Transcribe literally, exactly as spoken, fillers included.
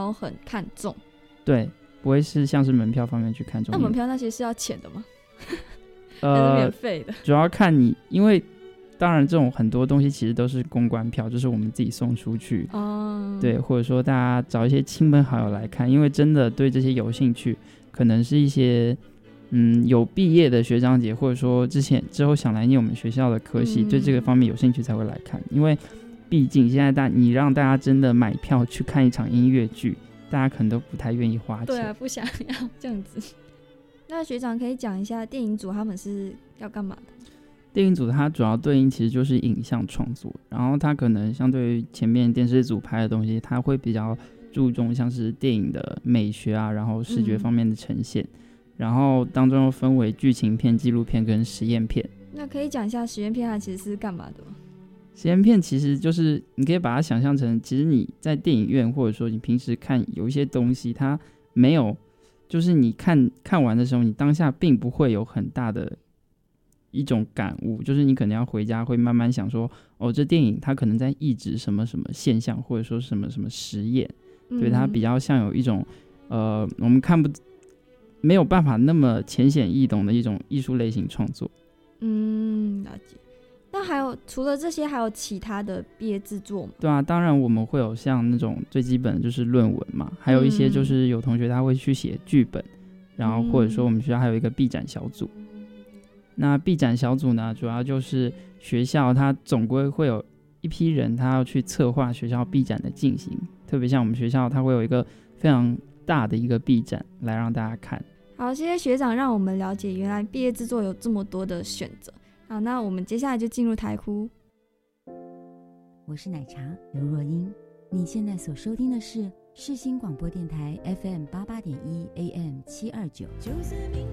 有很看重。 对，不会是像是门票方面去看重。 那门票那些是要钱的吗？ 呃， 还是免费的？ 主要看你，因为当然这种很多东西其实都是公关票，就是我们自己送出去。哦，对，或者说大家找一些亲朋好友来看，因为真的对这些有兴趣，可能是一些嗯有毕业的学长姐，或者说之前之后想来念我们学校的科系，嗯、对这个方面有兴趣才会来看。因为毕竟现在大你让大家真的买票去看一场音乐剧，大家可能都不太愿意花钱。 对啊，不想要这样子。那学长可以讲一下电影组他们是要干嘛的？ 电影组它主要对应其实就是影像创作，然后它可能相对于前面电视组拍的东西，它会比较注重像是电影的美学啊，然后视觉方面的呈现、嗯、然后当中又分为剧情片、纪录片跟实验片。 那可以讲一下实验片它其实是干嘛的吗？ 实验片其实就是你可以把它想象成，其实你在电影院或者说你平时看有一些东西，它没有就是你看看完的时候，你当下并不会有很大的一种感悟，就是你可能要回家会慢慢想说，哦，这电影它可能在抑制什么什么现象，或者说什么什么实验，对，它比较像有一种呃，我们看不没有办法那么浅显易懂的一种艺术类型创作。 嗯，了解。那还有除了这些，还有其他的毕业制作吗？ 对啊，当然我们会有像那种最基本的就是论文嘛，还有一些就是有同学他会去写剧本、嗯、然后或者说我们学校还有一个毕展小组。那毕展小组呢，主要就是学校它总归会有一批人，他要去策划学校毕展的进行，特别像我们学校它会有一个非常大的一个毕展来让大家看。 好，谢谢学长让我们了解原来毕业制作有这么多的选择。好，那我们接下来就进入台呼。 我是奶茶刘若英，你现在所收听的是世新广播电台 F M 八八点一 A M 七二九。